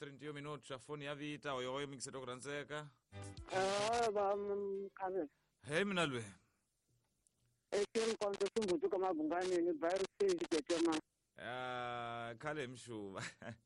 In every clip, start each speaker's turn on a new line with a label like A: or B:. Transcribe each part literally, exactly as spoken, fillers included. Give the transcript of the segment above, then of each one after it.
A: trinta minutos a foni ya vita oyo mixeto kuranzeka.
B: Ah, ba mkhabe.
A: Hey mina lwe.
B: Ethi inkonzo simbuthi kamabungane ni virus izigethema.
A: Ah, khale mshuba.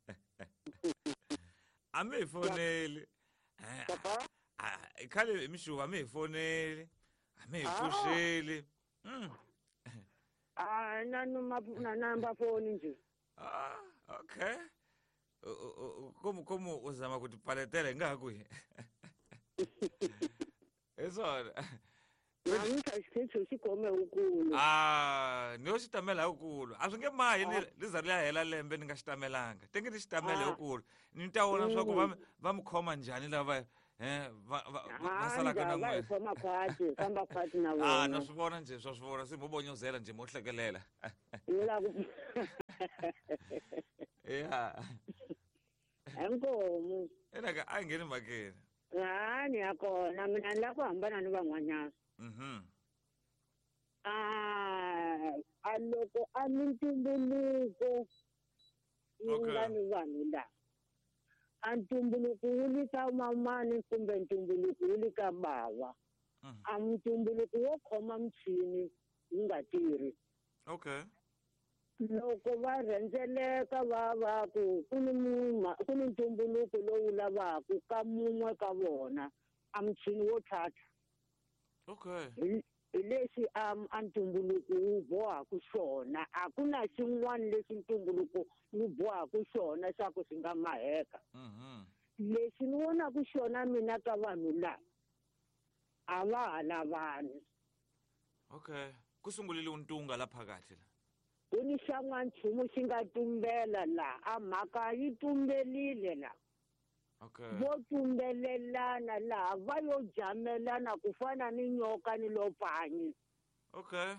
A: Ame fonele.
B: Papa?
A: Ah, khale mshuba ame fonele. Ame pushele. Mm.
B: Ah, nanu mapuna namba phone nje.
A: Ah, okay. Como como uzama kuti paletele ngakui. Esona.
B: Ngamisa isikhetho sikome ukulu.
A: Ah, no xitamela ukulu. A swi nge mayi ni liza liya hela lembe ni nga xitamelanga. Tenge ni xitamele ukulu. Ni ta vona swa ku va va mi khoma njhani lava eh va va sala ka na
B: n'we. Ah, khoma khwati, famba khwati na vona.
A: Ah, no swi vona nje, swa swi vona, se mo bonyozela nje mo hlekelela.
B: Yela ku.
A: Yeah.
B: Enkomo.
A: Ena ka a ngeni makeni.
B: Ah, ni yakona mina la ku hambana ni van'wanyana.
A: Mhm.
B: Ah, aloko a mintumbuluko yi nga ni vanhu la. A ntumbuluko wu li ka mamani kumbe ntumbuluko wu li ka bava. A ntumbuluko wo khoma michini wu nga tirhi.
A: Okay.
B: Loko va rhendzeleka va va ku ku ni muma ku ni ntumbuluko lowu lavaka ka mun'we ka vona a michini wo tlhatlha.
A: Okay.
B: Hi leswi a ntumbuluko wu bohaka swona a ku na xin'wana lexi ntumbuluko wu bohaka swona xa ku swi nga maheka. Lexi ni vonaka xona mina ka vanhu lava a va ha lavani.
A: Okay. Ku sungulile untunga la phakathi la.
B: Ku ni xan'wanchumu xi nga tumbela la a mhaka yi tumbelile la.
A: Okay.
B: Vo tumbelelana laha va yo jamelana ku fana ni nyoka ni lopanyi.
A: Okay.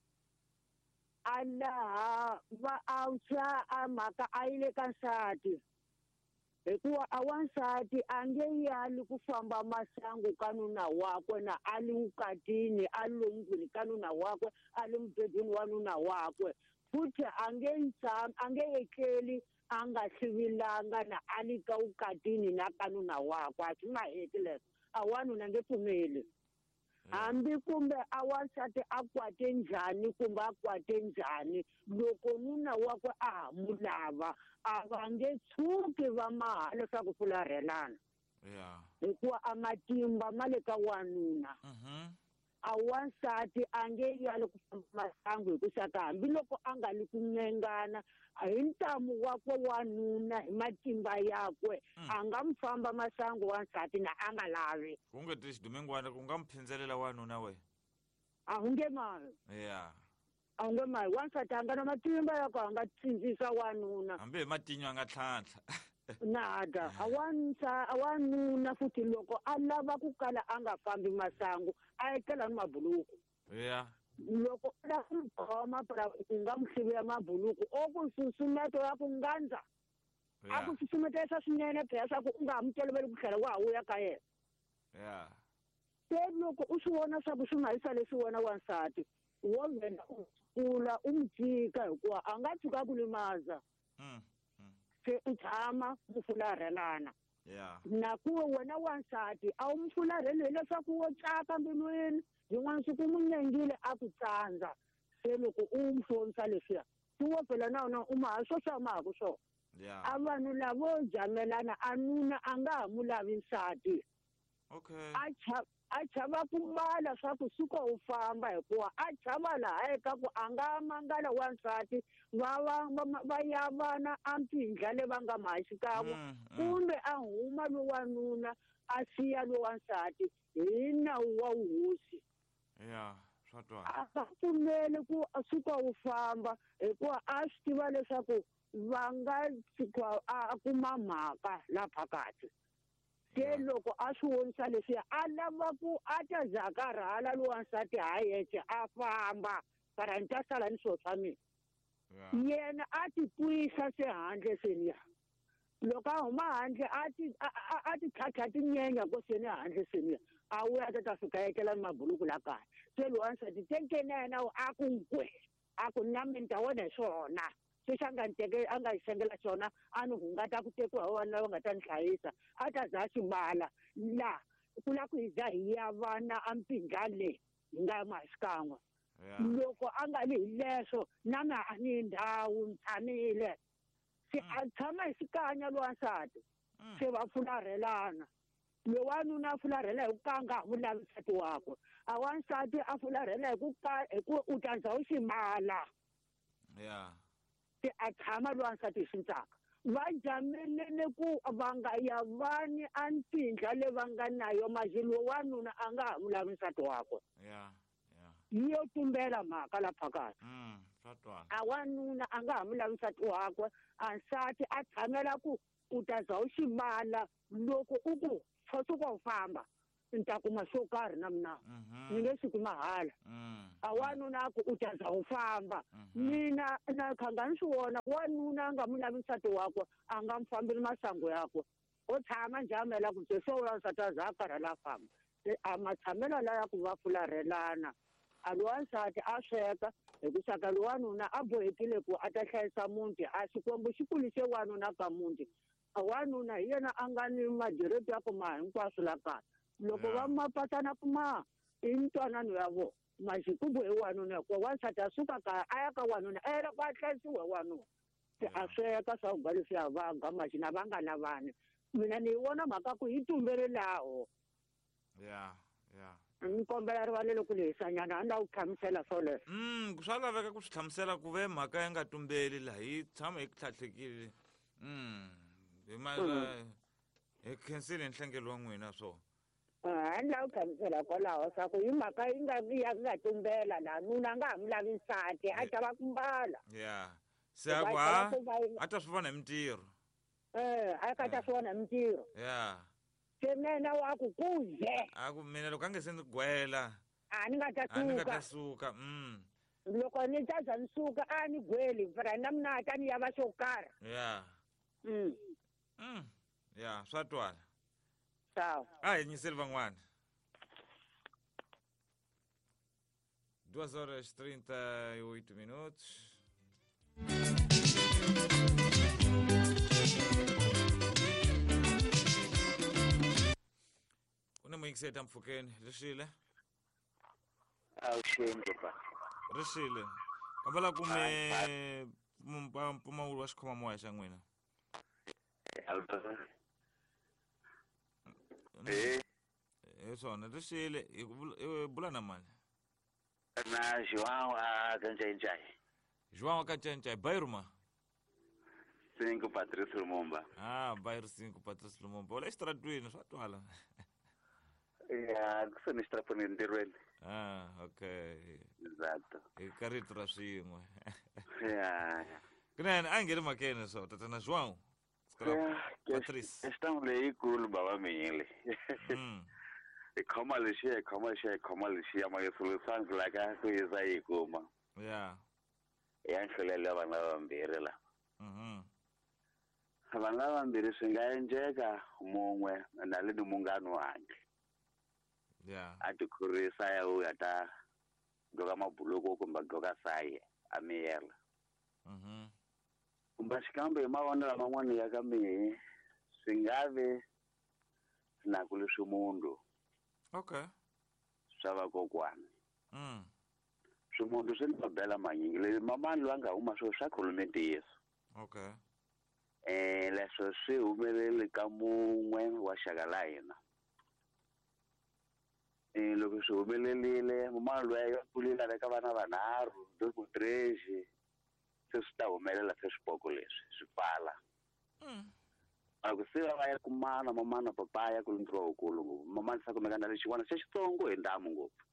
B: A laha va antswa a mhaka a yi le ka nsati hikuva a wansati a nge yali ku famba masangu ka nuna wakwe na a li vukatini a li lomundlwini ka nuna wakwe a li mubedweni wa nuna wakwe futhi a nge tshami a nge etleli a nga hlivilanga na a li ka vukatini na ka nuna wakwe a swi nga heti leswo a wanuna nge pfumeli. Hambi kumbe a wansati a kwate njhani kumbe a kwate njhani loko nuna wakwe a ha mu lava a va nge tshuki va maha leswaku fularhelana.
A: Yeah.
B: Hikuva a matimba ma le ka wanuna. A wansati a nge yali ku famba masangu hi ku xaka hambiloko a nga li ku nyengana hi ntamu wakwe wanuna hi matimba yakwe a nga mi famba masangu wansati na a nga lavi.
A: Ku nge ti xidumengwana ku nga mi phindzelela wanuna we.
B: A hu nge mavi.
A: Yeah.
B: A hu nge mavi wansati a nga na matimba ya ku a nga tsindzisa wanuna.
A: Hambi hi matinyo a nga tlhantlha.
B: Nada a wansa a wanuna futhi loko a lava ku kala a nga fambi masangu a etlela ni mabuluku.
A: Yeah.
B: Loko a lava ku khoma ku nga mu hlivela mabuluku o ku susumeto ya ku ngandza a ku susumetesa swinene phela swa ku u nga ha mu toloveli ku tlhela wa ha vuya ka yena.
A: Yeah.
B: Se loko u swi vona swa ku swi nga yisa leswi wona wansati wo vhela u kula u mu tshika hikuva a nga tshuka ku limaza. Se u tshama mu fularhelana.
A: Yeah.
B: Na kuwe wena wansati a wu mu fularheli hileswaku wo tsaka mbilwini yin'wana siku mu nyengile a ku tsandza se loko u mu hlonisa leswiya ti wo phela na wona u maha swo swa mahaka swona.
A: Yeah.
B: A vanhu lavo jamelana a nuna a nga ha mu lavi nsati.
A: Okay.
B: A cha a chava ku mbala swa ku suka u famba hikuva a chava laha eka ku a nga mangala wansati va va va ya vana a mpindla le va nga maha xikan'we kumbe a huma lowanuna a siya lowansati hi nawu wa vuhosi.
A: Yeah. Swa twa.
B: A nga pfumeli ku suka u famba hikuva a swi tiva leswaku va nga tshika a kuma mhaka la phakathi. Se loko a swi vonisa leswiya a lava ku a ta zakarhala lowansati ha yexe a famba para ni ta sala ni swilo swa mina. Yena a ti pwisa se handle seniya loko a huma handle a ti a ti tlhatlha tinyenya ko seni handle seniya a vuya ta ta fika etlela ni mabuluku la kaya. Se lowansati tenkeni na yena a ku nkwe a ku na mina ni ta vona hi swona xexi a nga ni teke a nga hi xengela xona a ni hungata ku tekiwa hi vanhu lava nga ta ni hlayisa a ta za xi mbala laha ku lava ku hi za hi ya vana a mpindla leyi hi nga yima hi xikan'we loko a nga ni hi leswo na mina a ni ndhawu ni tshamile se a tshama hi xikanya lowansati se va fularhelana lowanuna a fularhela hi ku ka a nga ha vu lavi nsati wakwe a wansati a fularhela hi ku ka hi ku u ta za u xi mbala
A: ya
B: se a tshama lowansati hi xintsaka va jamelele ku va nga ya vani a mpindla leyi va nga na yo maxi lowanuna a nga ha vu lavi nsati wakwe
A: ya
B: yo tumbela mhaka la phakathi
A: mm swa twala
B: a wanuna a nga ha mu lavi nsati wakwe a nsati a tshamela ku u ta za u xi mbala loko u ku tshosuka u famba ni ta kuma swo karhi na mina ni nge swi kuma hala a wanuna a ku u ta za u famba mina na khanga ni swi vona wanuna a nga mu lavi nsati wakwe a nga mu fambeli masangu yakwe o tshama njhamela ku se so wansati a za a karhala a famba a matshamelo laya ku va fularhelana a lowansati a sweka hi ku saka lowanuna a bohekile ku a ta hlayisa muti a xikwembu xi kulise wanuna ka muti a wanuna hi yena a nga ni madireti ya ku ma hinkwaswo la kaya loko va mapatana ku ma i ntwanano ya vona maxi ku bohe wanuna hikuva wansati a suka kaya a ya ka wanuna a yela ku a hlayisiwe wanuna se a sweka swakudya leswi ya vaga maxi na va nga lavani mina ni yi vona mhaka ku yi tumbelelaho
A: ya ya
B: ni kombela rivalelo ku lehisanyana a ni lava ku hlamusela swoleswo
A: mm swa laveka ku swi hlamusela ku ve mhaka ya nga tumbeli laha hi tshama hi tlhatlhekile mm hi ma hi khensile nhlengelo wa n'wina swona
B: a ni lava ku hlamusela kwalaho swa ku hi mhaka yi nga ya nga tumbela laha nuna a nga ha mu lavi nsati a ta va ku mbala
A: ya se a ku ha a ta swi vona hi mintirho
B: eh a ka ta swi vona hi mintirho
A: ya
B: se nena wa ku kuze
A: a ku mina loko a nge se ni gwela
B: a ni nga ta
A: a ni nga ta
B: suka
A: suka mm
B: loko ni ta za ni suka a ni gweli mfara na mina a ta ni yava swo karhi
A: ya
B: mm
A: mm ya swa twala
B: sawa
A: a hi nyiseli van'wana duas horas e trinta e oito minutos una muyingiseli ta mpfhukeni rixile
C: a wu xingi ba
A: rixile kambala kume mpfumawulo wa xikhomamoya xa n'wina
C: eh
A: hi swona rixile hi bula na mani
C: na João a Kanjai
A: João wa ka Ncai Bairuma
C: cinco Patrício Lumumba
A: ah Bairro cinco Patrício Lumumba wala xitratwini swa twala
C: ya ku ni straponi ntirhweni
A: ah okay
C: exato
A: hi karito ra swin'we
C: ya
A: kunene a ngeri makene so tatana João Patrício
C: estamos leyikulu baba mile
A: mm
C: ikhoma lexi ikhoma lexi ikhoma lexi ya mayisulusangi la ka ku yisa yi kuma
A: ya
C: ya nhlolela vana vambirhi la
A: mhm
C: vana vambirhi swi nga endleka mun'we na le ni mungani wange
A: ya
C: a ti khurisa ya u ya ta gqoka mabuluku kumbe gqoka saye a miyela
A: mhm
C: kumbe xikambe hi mavonelo man'wani ya ka mihi swi nga vi na ku leswi munhu
A: okay
C: swa vakokwani
A: mm
C: swimunhu swi ni babela manyingi leyi mamani loyi a nga huma swilo swa khulume ntiyiso
A: okay
C: um leswo swi humelele ka mun'we wa xaka la hina um loko swi humelerile mamani loyi a kulile le ka vana vanharhu doku trexi se swi ta humelela se swipoko leswi swi pfala
A: mm
C: a ku se va ya kumana mamana papa ya ku lundriwa wukulu ngopfu mamani sa kumeka na lexin'wana xa xitsongo hi ndamu ngopfu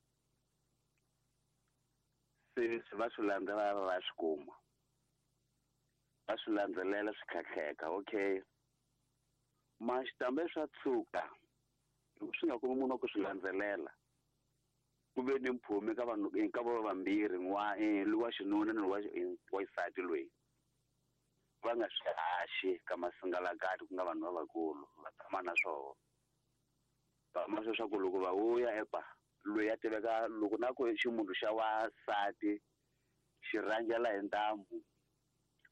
C: se va swi landzela va swi kuma va swi landzelela swi tlhatlheka okay maxitambe swa tshuka loko swi nga kumi munhu wa ku swi landzelela ku ve ni mpfumi ka vanhu ka vo vambirhi n'wa loyi wa xinuna ni wa xisati loyi va nga swi haxi ka masingalakati ku nga vanhu lavakulu va tshama na swona va ma swa ku loko va vuya epa loyi a tiveka loko na ku ximunhu xa wasati xi rhangela hi ntambu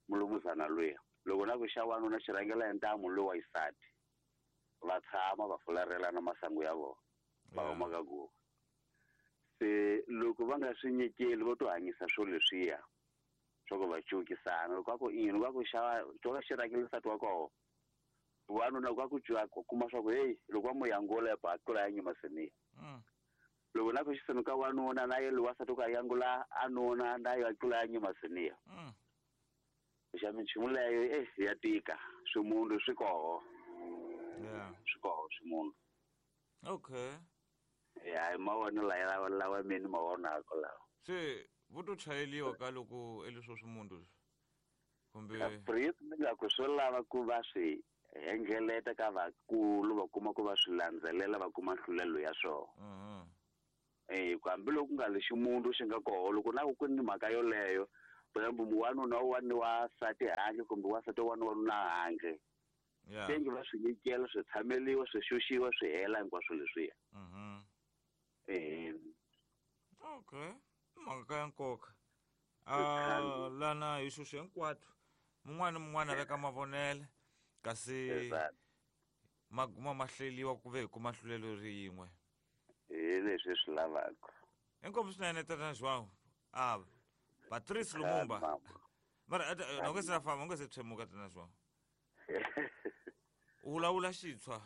C: mulumuzana luya loko na ku xa wanuna xi rhangela hi ntamu lowu wa xisati va tshama va fularhelana masangu ya vona va
A: Yeah.
C: huma ka guva se loko va nga swi nyikeli vo to hanyisa swo leswiya swa ku va cukisana loko a ku ini va ku xava to xi rhangela nsati wa koho wanuna loko a ku twa ku kuma swa ku hey loko va mu yangola ya bakula ya nyuma seniya
A: Mm.
C: loko na ku xisenu ka wanuna na ye lowa sati ku a yangula anuna na ya tlula ya nyuma seniya
A: Mm.
C: xa minchumu leyo eh ya tika swimundu swi koho
A: Yeah.
C: swi koho swimundu
A: Okay.
C: ya hi mavonelo lawa lawa mini ma vonaka lawa
A: Se vuto chayeliwa ka loko eleswo swimundu kumbe
C: priest mi nga ku swo lava ku va swi hengeleta ka vakulu va kuma ku va swi landzelela va kuma nhlulelo ya swona
A: Mhm.
C: eh ku hambi loko nga lexi mundu xi nga koho loko na ku ni mhaka yoleyo phambu wanuna wa ni wa sati handle kumbe wa sati wa wanuna handle
A: Yeah.
C: tengi va swi nyikela swi tshameliwa swi xuxiwa swi hela hinkwaswo leswiya
A: Mhm.
C: eh
A: Okay. Mhaka ya nkoka. Ah lana hi sweswo hinkwato mun'wana na mun'wana a veka mavonele kasi
C: exactly
A: maguma mahleliwa ku ve hi kuma hlulelo rin'we.
C: hi leswi swi lavaka
A: Inkomu swinene tata João. Ah Patrice Lumumba. Mara no ke sa fama ngo se tshemuka tata João. Ulawula xitshwa.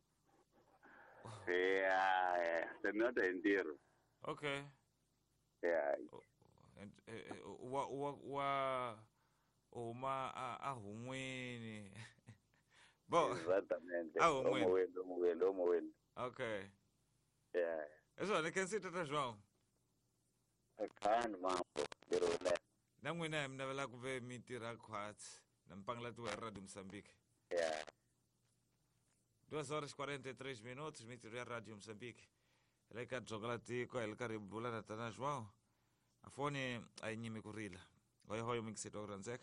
C: yeah se nota hi ntirho
A: Okay.
C: yeah
A: And wa wa wa uma a hun'wini. Bo.
C: exactamente
A: Ah, un
C: omo wena omo wena omo wena
A: Okay.
C: yeah
A: Eso ne can sit tata João.
C: akhani mambo ntirho le
A: Na n'wina mi navela ku ve mi tirha khwatsi na mpangela tu Radio Moçambique.
C: yeah
A: duas horas e quarenta e três minutos mi tirha Radio Moçambique. Le ka dzogela tiko hi le karhi hi bula na tana João. A foni a yi nyimi ku rila. Hoyo hoyo mi kisitwa ku rhandzeka.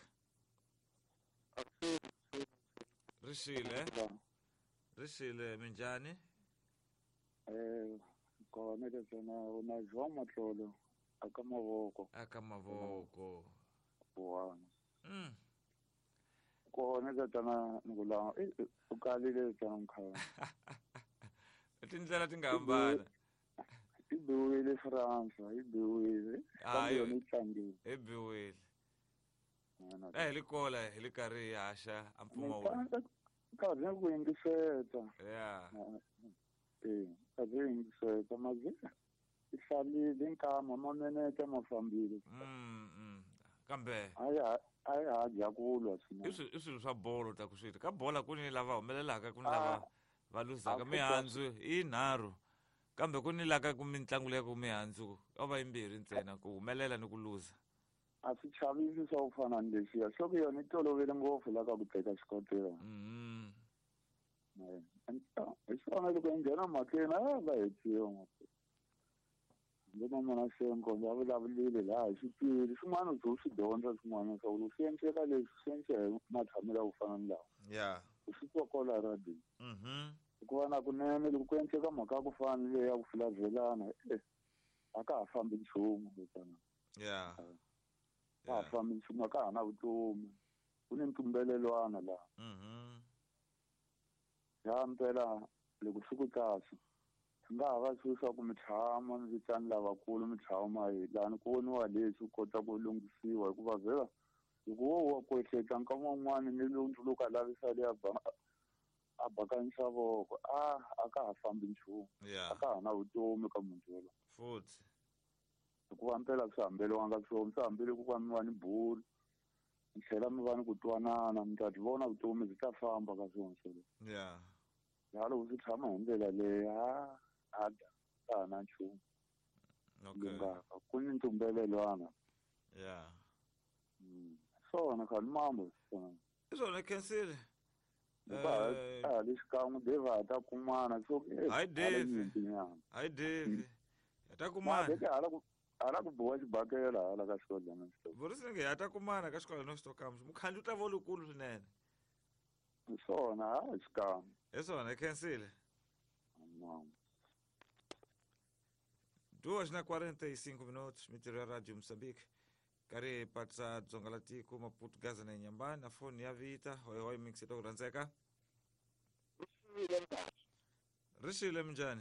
A: Rixile, rixile minjhani?
D: eh kona lesona una João Matlolo aka mavoko
A: Aka mavoko.
D: buwana
A: Mm.
D: kona letana ngula eh ukalile tsana mkhaya
A: Tindlela ti nga hambana.
D: ibuwile France ibuwile
A: Ah,
D: kambe
A: i-
D: yona itlangile
A: Hi biwile.
D: Ngana-
A: Eh hi li kola hi li karhi hi haxa a mpfuma wona.
D: Ka- karhi ni ku yingiseta
A: Yeah.
D: eh karhi yingiseta maze ihlalile inkama maminete mafambile
A: Mm. mm. Kambe
D: aya aya haja kulwa
A: i
D: swinene
A: swi- i swilo swa bolo ta ku swita ka bola ku ni lava humelelaka ku ni
D: Ah,
A: lava va luzaka
D: a
A: mihandzu hi nharhu kambe ku ni laka ku mitlangu leya ku mihandzu a va yimbirhi ntsena ku humelela ni ku luza.
D: a swi chavisi swa ku fana ni leswiya swa ku yona yi tolovele ngopfu la ka ku teka xikotela
A: Mhm.
D: hi swona loko hi nghena mahlweni a va hetiwa hambi na mina senko va vulavulile laha hi swipiri swin'wana u ze u swi dyondza swin'wana swa ku loko swi endleka leswi swi endla hi matshamelo ya ku fana ni lawa
A: Yeah.
D: u swi twa kwala radini
A: Mhm.
D: hikuva na kunene loko ku endleka mhaka ya ku fana ni leyi ya ku fulazhelana eh a ka ha fambi nchumu vitana
A: Yeah.
D: ka ha
A: Yeah.
D: fambi nchumu a ka ha na vutomi ku ni ntumbelelwana laha
A: Mhm.
D: ya mpela loko swi ku kahle swi nga ha va swilo swa ku mi tshama mi vitani lavakulu mi tshama hi lani ku voniwa leswi u kota ku lunghisiwa hikuva vhela loko wo wa ku ehleketa nkama wun'wani ni lundzu loko a lavisa leya a bakanyisa voko a a ka ha fambi nchumu a
A: Yeah.
D: ka ha na vutomi ka munhu yoloye
A: Futhi.
D: hikuva mpela swi hambeliwanga swona swi hambele ku va mi va ni bulu mi tlhela mi va ni ku twanana mi ta ti vona vutomi byi ta famba ka swona swolo
A: Yeah.
D: ya loko swi tshama hi ndlela leyi a a da ka ha na nchumu
A: Okay.
D: lunghaka ku ni ntumbelelwana
A: Yeah.
D: Mm. swona khani mambo swona
A: I swona khensile.
D: loko a a ha le xikan'we deva a ta kumana so
A: Hayi, Dave.
D: nyimpinyana
A: Hayi Dave. Ta
D: ma
A: kumana.
D: veke hala ku hala ku boha xibakela hala ka xikodyana xito
A: Vurisenge ya ta kumana ka xikola no xitokamo. Mukhandli u ta va lukulu swinene.
D: swona ha xikan'we
A: Hi swona khensile.
D: mambo
A: duas na quarenta e cinco minutos, me tirou a Rádio Moçambique. kari patsa dzonga la tiko Maputo Gaza na Inyambani na foni ya vita hoi hoi mix ito kuranzeka rishile mjani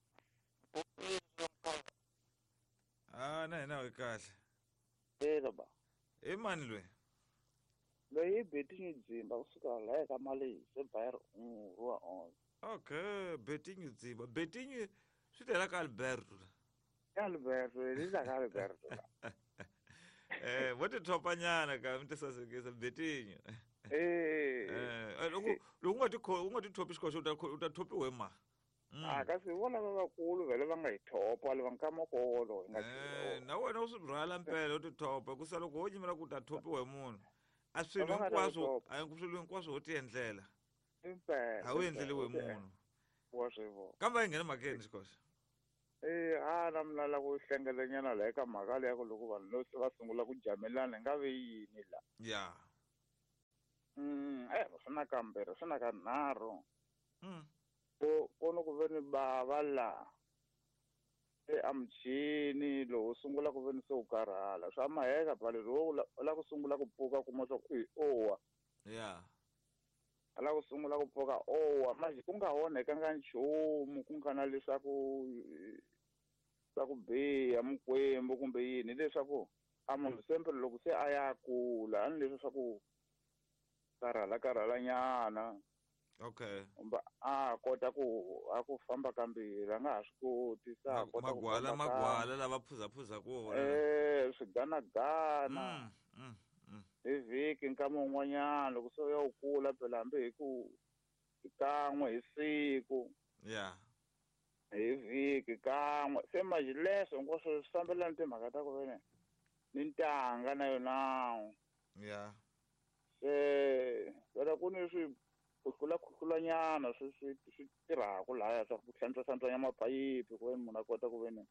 A: ah na na wekahle
E: Yebo ba.
A: imani lwe
E: Leyi betting idzimba kusuka la eka mali sebayiro ngwa on.
A: okay betting dziba betting switela ka Alberto
E: Alberto liza ka Alberto.
A: eh wote topanyana ka mntu sasekeza betting
E: Eh.
A: eh loku lokungathi ungathi top score utathopi wema
E: Ah kasi vona vakulu vele va nga hi thopa lava nkamakolo nga
A: eh na wena usirhala mpela uti top kusala ku honyimela ku ta thopi we munhu a swilo hinkwaswo a swilo hinkwaswo ho ti endlela
E: impela
A: a wu endleliwe munhu
E: wa swivo
A: kambe a nghena makeni xikoxa
E: eh a na mina la ku hlengelenyana la eka mhaka leya ku loko vanhu no va sungula ku jamelana nga ve yini la
A: ya
E: mm eh swi na kambirhi swi na kanharhu
A: mm
E: ko kono ku veni bava la e amchini lo sungula ku veni se u karhala swa maheka phale lo la ku sungula ku pfuka kuma swa ku owa
A: ya
E: ala ku sungula ku pfuka owa manje ku nga onheka nga nchumu ku nga na leswaku swa ku biha mukwembu kumbe yini leswaku a munhu sempre loko se a ya kula a ni leswi swa ku karhala karhala nyana
A: okay
E: umba a kota ku a ku famba kambirhi a nga ha swi koti sa kota ku
A: magwala
E: famba
A: magwala lava phuza phuza ku
E: eh swiganagana
A: mm mm
E: hi vhiki nkama wun'wanyana loko se u ya wu kula phela hambi hi ku hi kan'we hi siku
A: ya
E: hi vhiki kan'we se manje leswo ngo swi fambelana timhaka ta ku vene ni ntanga na yona
A: ya
E: se vela ku ni swi kuhlula kuhlulanyana swi swi swi tirhaka lahaya swa ku hlantswa hlantswanya maphayiphi ku veni munhu a kota ku veni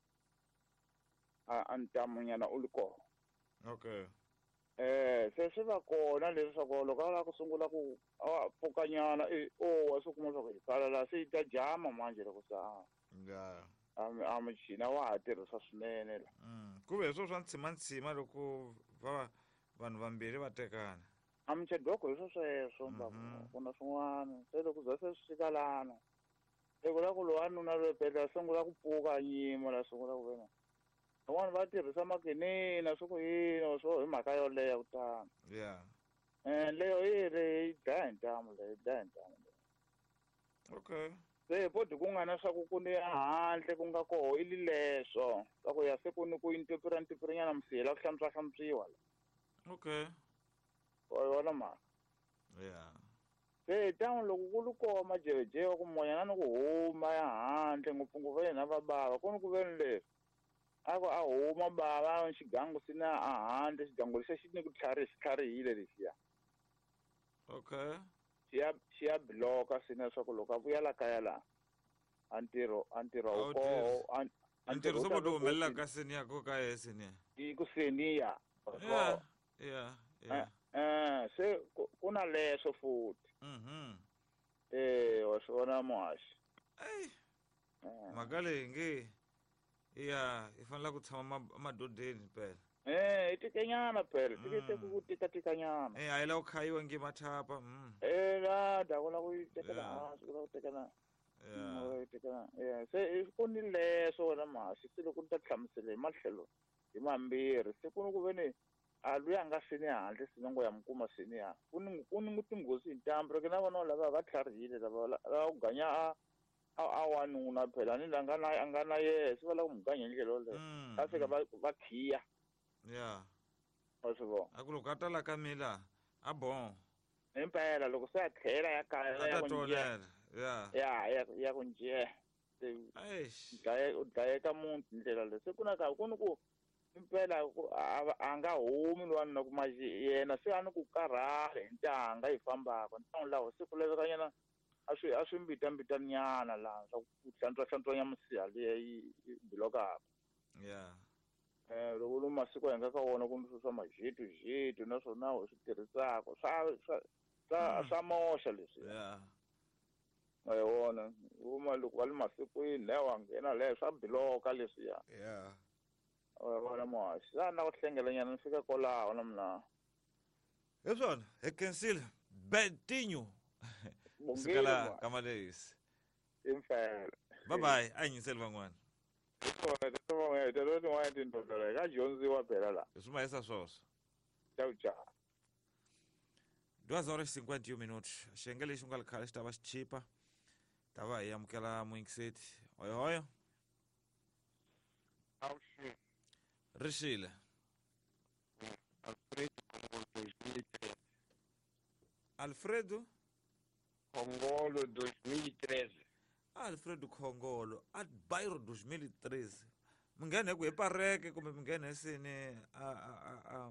E: a a ntamunyana u li kona
A: okay
E: eh se swi va kona leswaku loko a lava ku sungula ku a pfukanyana e owa swi kuma swa ku hi pfala laha se yi ta jama manje loko se a
A: ya
E: a muchina wa ha tirhisa swinene la
A: mm ku ve swo swa ntshima loko va vanhu vambirhi va tekana
E: a muchedwako hi swo sweswo mba ku na swin'wana se loko za se swi fika lana se ku la ku lowa nuna lwepetla sungula ku pfuka nyimo la sungula ku vena van'wana va tirhisa makinina swi ku yini swo hi mhaka yoleyo kutani
A: ya
E: um leyo yi ri yi dlaya hi ntamu leyi dlaya hi ntamu leyi
A: okay
E: se poti ku nga na swa ku ku ni handle ku nga koho i li leswo swa ku ya se ku ni ku intipira ntipirinyana msila ku hlantswa hlantswiwa la
A: okay
E: wa vona mhaka
A: ya
E: se tamu loko ku lu koho majevejewa ku monyana ni ku huma ya handle ngopfungopfu va yena va bava ku ni ku veni leswi a ku a huma bava xigangu si na a handle xigangu lexiya xi ni ku tlhari xi tlharihile lexiya
A: okay
E: xi ya xi ya block-a si na swa ku loko a vuya la kaya laha a ntirho a ntirho a wu koho
A: ntirho swo vo ti humelela ka seniya ko ka ye seniya
E: i ku seniya
A: ya ya ya
E: eh se ku na leswo futhi
A: mhm
E: eh wa swona muhaxi
A: ai mhaka leyi nge iya i fanele ku tshama madodeni phela
E: eh itikenyana phela tikete ku tika tikanyana
A: eh ayila ku khayiwa nge mathapa mm
E: eh la da kula ku tekela hansi ku tekela
A: ya
E: tekela eh se ku ni leswo na muhaxi se loko ni ta hlamusela hi mahlelo hi mambirhi se ku ni ku veni a luya a nga sini handle sinongo ya mukuma sini ya ku ni ku ni tinghozi hi ntambu reke na vona lava va tlharihile lava va ku ganya a a wanuna phela ni la nga na a nga na yesi va lava ku mu ganya hi ndlela yoleyo va fika va va khiya
A: ya
E: wa swi vona
A: a ku loko a tala ka mila a bon
E: impela loko se a tlhela ya kaya
A: a
E: ya
A: ta
E: ku njhe
A: tonela ya
E: ya ya ya ku njhe
A: eish
E: dlaye u dlayeka munhu ndlela leyi se ku na ka ku ni ku impela a nga humi luwani na ku maji yena se a ni ku karhala hi ntanga hi fambaka ntangu lawa se ku lavekanyana a swi a swi mbitambitanyana laha swa ku hlantswa hlantswanya misiha leya yi bilokaka
A: ya
E: um loko lu masiku hi nga ka wona ku ni swa mazhitu zhitu naswona hi swi tirhisaka swa swa swa swa moxa leswi
A: ya
E: ma hi wona huma loko va le masikwini leyo wa nghena leyo swa biloka leswiya
A: ya
E: wena mhashi la na ku hlengela nyana ni fika kolaho na mina
A: Hi swona hi kensile Bentinho
E: Bongile,
A: sikala
E: man.
A: kama leyisi.
E: imfele
A: Bye bye anyiseli van'wana.
E: isona tsomo ngeke lo ni wa tindodo la ka dyondziwa phela la
A: Suma esa swoswo.
E: ciao ciao
A: duas horas e cinquenta e um minutos. Xenge lexi nga khale xi tava xi chipa. Tava hi amukela muingiseti. Hoyo hoyo.
F: Auxi,
A: Rixile.
F: Alfredo Congolo dois mil e treze.
A: Alfredo.
F: Congolo dois mil e treze.
A: Alfredo Khongolo at Bairro dois mil e treze. Mingene ku epareke kumbe mingene sini a a a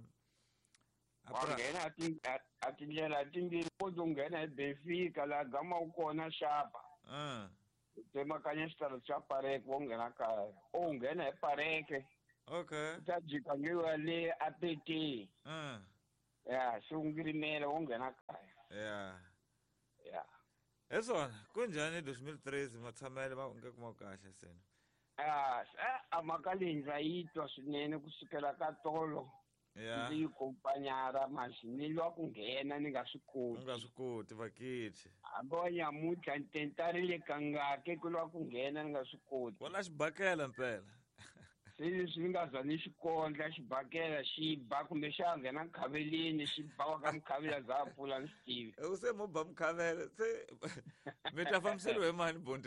A: a
F: Wangena ati atindlela timbili kodwa ungena eBenfica la gama ukona shapa.
A: ah
F: Temakanya xitalo xa pareke wongena kaya. O ungena epareke
A: okay
F: utajika ngiwa le apeti.
A: ah
F: Ya, xungirimela wongena kaya.
A: yeah
F: Ya.
A: esona kunjani dois mil e treze matsamele va ngeke ma kahle sena.
F: Ah, amakalenza yitwa swinene kusukela ka tolo.
A: yeah
F: Ndzi kompanyara mashinilwa ku nghena ni nga swi koti.
A: unga swi koti vakithi
F: hambi wa nyamutlha ni tentarile kangake ku lava ku nghena ni nga swi koti
A: wala xibakela mpela.
F: se leswi ni nga za ni xi kondla xibakela xi ba kumbe xa nghena nkhaveleni xi bawa ka mikhavela za ha pfula ni swi tivi
A: u se mo ba mkhavela se mi ta fambiseliwe hi mani bondi.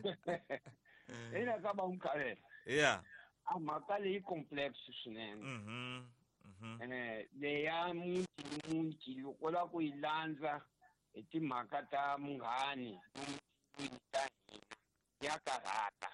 F: ina ka ba mikhavela
A: yeah
F: a mhaka leyi complex swinene
A: mhm mhm
F: eh leya muti ni muti loko la ku yi landza hi timhaka ta munghani ta hina ya karhata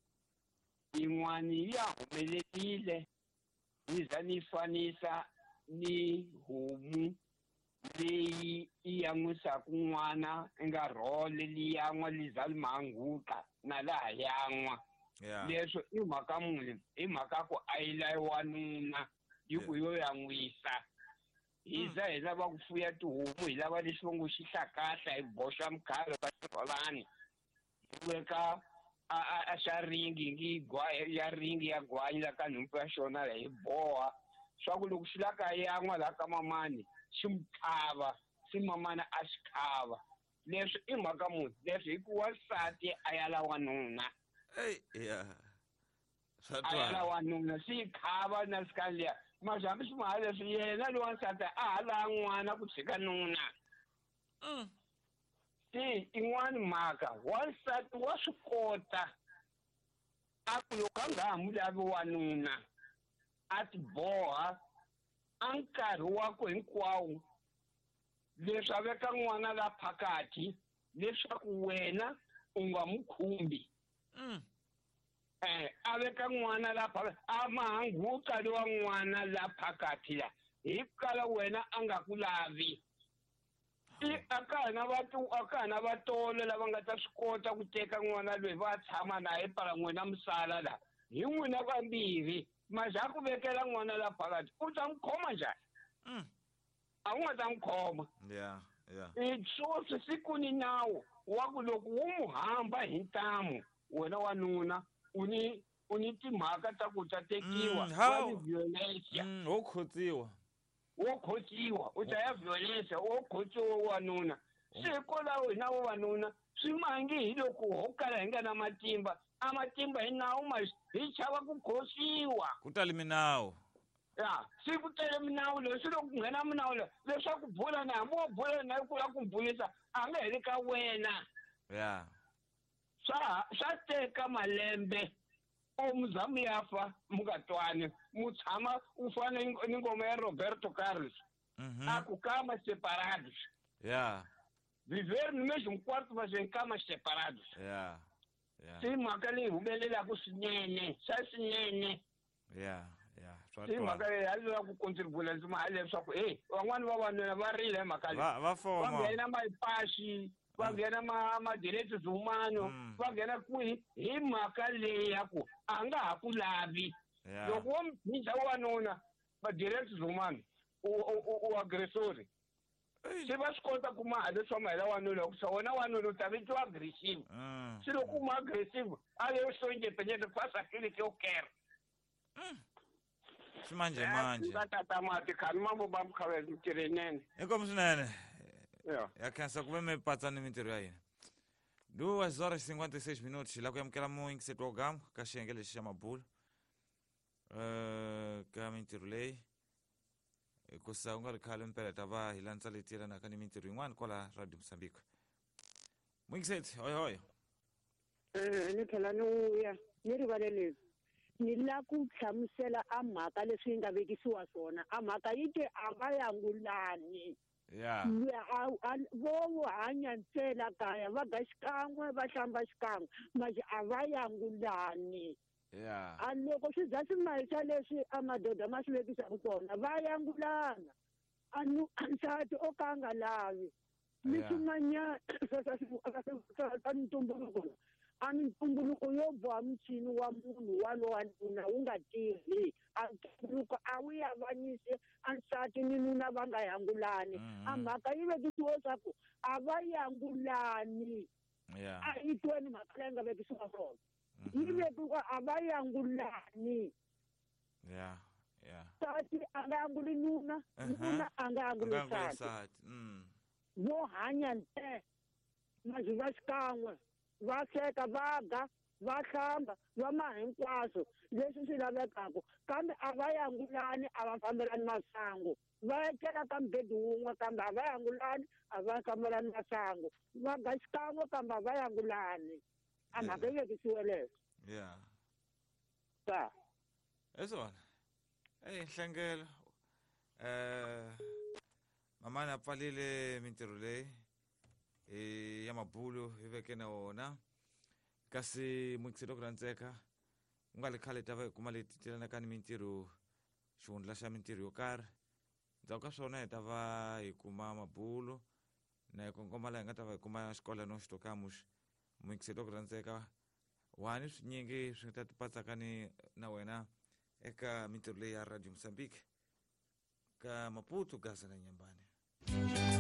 F: yin'wani ya humelerile ni za ni fanisa ni homu leyi i yan'wisaku n'wana i nga rhole liyan'wa li za li manguka na laha yan'wa
A: yeah
F: leswo i mhaka muni i mhaka ku a yi layi wanuna hi ku yo yan'wisa hi za hi lava ku fuya tihomu hi lava leswi va ngo xi hlakahla hi boxa mikhalo ka xirholani hi veka a xa ringi ngi ya ringi ya gwanyi la ka nhumpu ya xona hi boha swa ku loko xi la ka yan'wa la ka mamani xi mu khava si mamana a xi khava leswi i mhaka muni leswi hi ku wasati a ya la wanuna
A: hey yeah swa
F: a ya la
A: twa
F: wanuna si khava na sikaliya mazambi swi maha leswi yena lo wansati a ha la n'wana ku tshika nuna
A: mm
F: si in'wani mhaka wansati wa swi kota a ku loko a nga ha mu lavi wanuna a ti boha a nkarhi wa ku hinkwawo leswi a veka n'wana la phakati leswaku wena u nga mu khumbi
A: mm
F: eh a veka n'wana la phakati a mahanguka lowa n'wana la phakati la hi kala wena a nga ku lavi i akana vatu akana vatolo lava nga ta swi kota ku teka n'wana loyi va tshama naye para n'wina misala la hi n'wina vambirhi maza ku vekela n'wana la phakati u ta n'wi khoma njhani
A: mm
F: a wu nga ta n'wi khoma
A: yeah yeah
F: i swoswi siku ni nawu wa ku loko wu mu hamba hi ntamu wena wanuna u ni u ni timhaka ta ku ta tekiwa
A: Mm, how-
F: wa ni violence
A: mm wo khotsiwa
F: wo khotsiwa u ta ya violence wo khotsiwa wanuna se hikwalaho hi nawu wanuna swi mangi hi loko ho kala hi nga na matimba a matimba hi nawu ma hi chava ku khosiwa
A: ku tali minawu
F: ya si ku tele minawu leyi swi loko ku nghena minawu leyi leswaku bula na hambi wo bula na ku la ku bulisa a nga heli ka wena
A: yeah
F: swa swa teka malembe o muzamu yafa mu nga twani mu tshama u fana ni ngoma ya Roberto Carlos
A: mhm
F: a ku kama separados
A: yeah
F: viver no mesmo quarto mas em camas separados
A: yeah yeah
F: se mhaka leyi humelelaku swinene swa swinene
A: yeah yeah swa
F: se
A: twa
F: mhaka leyi a lava ku contribula ndzi maha leswaku e van'wani vavanuna va rila hi mhaka leyi
A: va va
F: va
A: foma
F: nghena mapashi va nghena madireito humano
A: Mm.
F: va nghena kwihi hi mhaka leyi ya ku a nga ha ku lavi
A: yeah
F: loko wo mi phisa wanuna madireito humano u aggressori
A: Hey.
F: se va swi kota ku maha leswi wa mahela wanuna ku sa wena wanuna u ta vitiwa aggressive
A: mm
F: se loko u ma aggressive a yo so independente fa sa feel ke o care
A: Mm. swimanje manje
F: tata mati khani mambo ba mkhavezi mtirenene
A: inkomu swinene
F: ya
A: ya khensa ku ve mi patsani mintirho ya hina duas horas e cinquenta e seis minutos hi la ku amukela muingiseto wa gamu ka xiyenge lexi xa mabulo um ka mintirho leyi hikusa u nga ri khale mpela ta va hi landza leti yelanaka ni mintirho yin'wana kwala radio Mozambique muingiseti hoyo hoyo
B: Eh, ni tlhela ni vuya ni rivaleleni ni la ku hlamusela a mhaka leswi yi nga vekisiwa swona a mhaka yi te a va yangulani
A: ya
B: vo hanya ntsena kaya va ga xikan'we va hlamba xikan'we manje a va yangulani
A: ya
B: a loko swi za swi mayisa leswi a madoda ma swi vekisaka swona va yangulana a nsati o ka a nga lavi ni
A: Yeah.
B: swin'wanyana ka ntumbuluko a ntumbuluko yo boha muchini wa munhu walowa nuna wu nga tirhi a ntumbuluko a wu yi avanyisi a nsati ni nuna va nga yangulani a mhaka yi vekisiwe swa ku a va yangulani
A: ya
B: a yi tweni mhaka leyi nga vekisiwa swona yi vekiwa a va yangulani
A: ya ya
B: nsati a nga yanguli nuna nuna a nga yanguli nsati
A: sati mm
B: vo hanya nte mazi va xikan'we va sweka va ga va hlamba va ma hinkwaswo leswi swi lavekaka kambe a va yangulani a va fambelani masangu va etlela ka mbedi wun'we kambe a va yangulani a va fambelani masangu va ga xikan'we kambe a va yangulani a mhaka yi vekisiwe leswo
A: ya
B: ka
A: hi swona eyi nhlengelo um mamani a pfalile mintirho leyi hi ya mabulo hi veke na wona kasi muingiselo ku rhandzeka ku nga li khale ta va hi kuma leti telanaka ni mintirho xihundla xa mintirho yo karhi ndzhaku ka swona hi ta va hi kuma mabulo na hi kongoma laha hi nga ta va hi kuma xikolano xitokamuxi muingiselo ku rhandzeka wani swinyingi swi nga ta tipatsaka ni na wena eka mintirho leyi ya radio Mozambique ka Maputo Gaza na Nyambane